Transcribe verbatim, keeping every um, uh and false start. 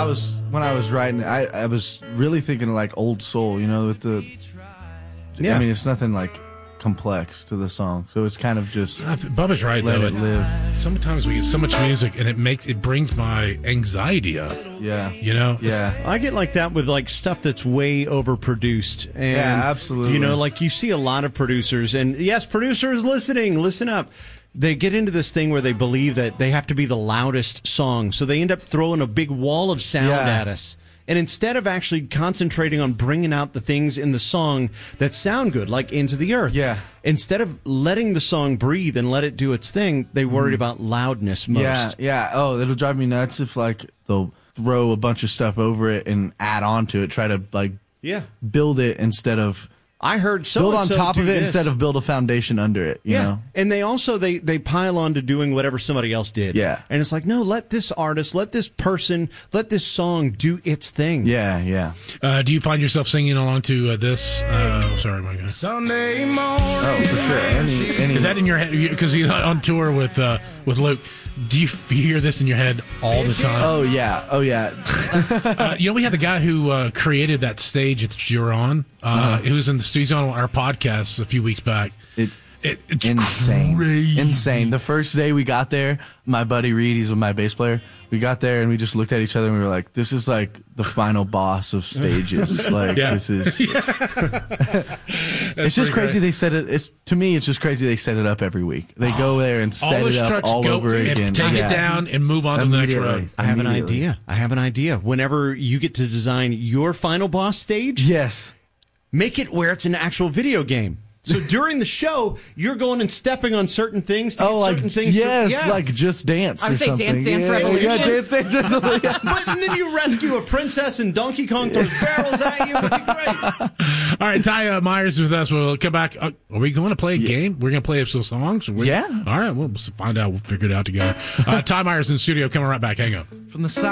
I was when I was writing, I I was really thinking of like Old Soul, you know, with the. Yeah. I mean, it's nothing like complex to the song, so it's kind of just. Uh, Bubba's right let though. it live. Sometimes we get so much music, and it makes it brings my anxiety up. Yeah. You know. Yeah. I get like that with like stuff that's way overproduced. And, Yeah, absolutely. You know, like you see a lot of producers, and yes, producers listening, listen up. They get into this thing where they believe that they have to be the loudest song, so they end up throwing a big wall of sound Yeah. at us. And instead of actually concentrating on bringing out the things in the song that sound good, like Into the Earth, Yeah. instead of letting the song breathe and let it do its thing, they worried about loudness most. Yeah, yeah. Oh, it'll drive me nuts if like they'll throw a bunch of stuff over it and add on to it, try to like Yeah. build it instead of I heard so build on top of it instead of build a foundation under it. You yeah, know? and they also they they pile on to doing whatever somebody else did. Yeah. And it's like, no, let this artist, let this person, let this song do its thing. Yeah, yeah. Uh, do you find yourself singing along to uh, this? Uh, sorry, my guy. Sunday morning. Oh, for sure. Any, any, Is that in your head? Because he's on tour with uh, with Luke. Do you hear this in your head all the time? Oh yeah, oh yeah. Uh, you know, we had the guy who uh, created that stage that you're on. Uh, Uh-huh. He was in the studio on our podcast a few weeks back. It, It, it's insane, crazy. insane. The first day we got there, my buddy Reed, he's my bass player. We got there and we just looked at each other and we were like, "This is like the final boss of stages. Like Yeah. this is." It's just pretty crazy. great. They set it. It's to me, it's just crazy. They set it up every week. They go there and All set those it up trucks all go over and again. take Yeah. it down and move on to the next Immediately. road. I have an Immediately. idea. I have an idea. Whenever you get to design your final boss stage, Yes. make it where it's an actual video game. So during the show, you're going and stepping on certain things to Oh, get like certain things. yes, to, yeah. like Just Dance I or would say something. Dance Dance yeah, Revolution. Yeah, Dance Dance Revolution. Yeah. But and then you rescue a princess and Donkey Kong throws barrels at you. It'd be great. All right, Ty uh, Myers is with us. We'll come back. Uh, are we going to play a game? We're going to play some songs? We're- Yeah. All right, we'll find out. We'll figure it out together. Uh, Ty Myers in the studio. Coming right back. Hang on. From the side.